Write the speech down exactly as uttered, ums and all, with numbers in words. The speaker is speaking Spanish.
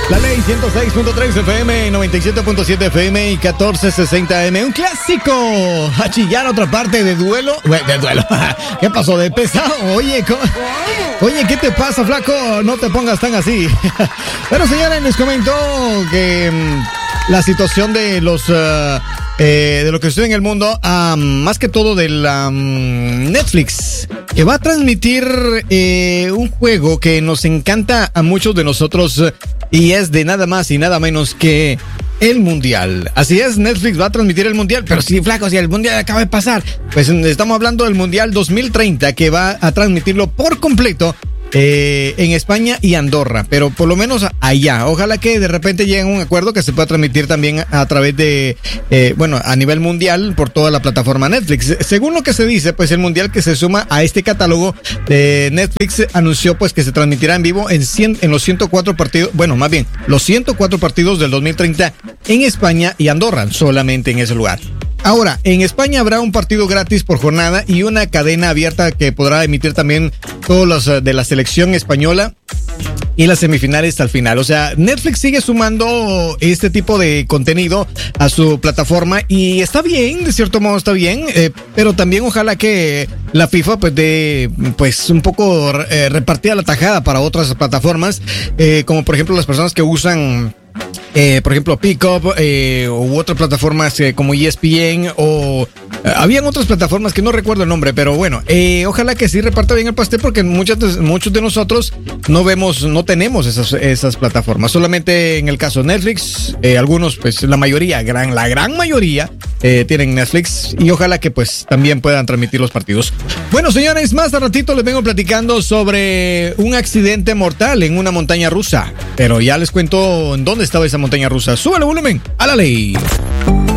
La Ley ciento seis punto tres F M, noventa y siete punto siete F M y catorce sesenta M. Un clásico. A chillar otra parte de duelo. De duelo. ¿Qué pasó? ¿De pesado? Oye, ¿cómo? Oye, ¿qué te pasa, flaco? No te pongas tan así. Bueno, señores, les comento que um, la situación de los... Uh, Eh, de lo que sucede en el mundo, um, más que todo del um, Netflix, que va a transmitir eh, un juego que nos encanta a muchos de nosotros y es de nada más y nada menos que el Mundial. Así es, Netflix va a transmitir el Mundial, pero sí, flaco, si el Mundial acaba de pasar, pues estamos hablando del Mundial dos mil treinta, que va a transmitirlo por completo Eh, en España y Andorra, pero por lo menos allá. Ojalá que de repente lleguen a un acuerdo que se pueda transmitir también a través de, eh, bueno, a nivel mundial por toda la plataforma Netflix. Según lo que se dice, pues el mundial que se suma a este catálogo de Netflix anunció pues que se transmitirá en vivo en, cien, en los ciento cuatro partidos, bueno, más bien, los ciento cuatro partidos del dos mil treinta en España y Andorra, solamente en ese lugar. Ahora, en España habrá un partido gratis por jornada y una cadena abierta que podrá emitir también todos los de la selección española y las semifinales al final. O sea, Netflix sigue sumando este tipo de contenido a su plataforma y está bien, de cierto modo está bien, eh, pero también ojalá que la FIFA pues dé pues un poco eh, repartida la tajada para otras plataformas, eh, como por ejemplo las personas que usan Eh, por ejemplo, Pickup eh, u otras plataformas eh, como E S P N o eh, habían otras plataformas que no recuerdo el nombre, pero bueno, eh, ojalá que sí reparta bien el pastel porque muchos de, muchos de nosotros no vemos, no tenemos esas, esas plataformas. Solamente en el caso de Netflix, eh, algunos, pues la mayoría, gran, la gran mayoría eh, tienen Netflix y ojalá que pues también puedan transmitir los partidos. Bueno, señores, más a ratito les vengo platicando sobre un accidente mortal en una montaña rusa, pero ya les cuento en dónde estaba esa montaña rusa. Sube el volumen a La Ley.